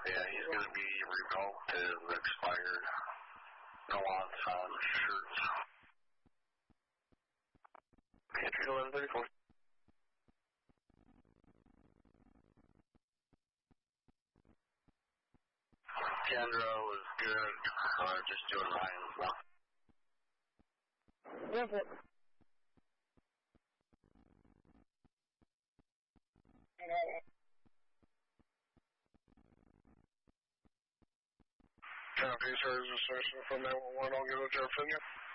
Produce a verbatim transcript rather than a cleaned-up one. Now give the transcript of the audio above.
Yeah, he's going to be revoked and expired. No wants on shirts. Entry eleven thirty-four. Kendra was good. Uh, just doing lines now. Yes, it. Copy, sir. Is a session from nine one one. I'll give it to your opinion.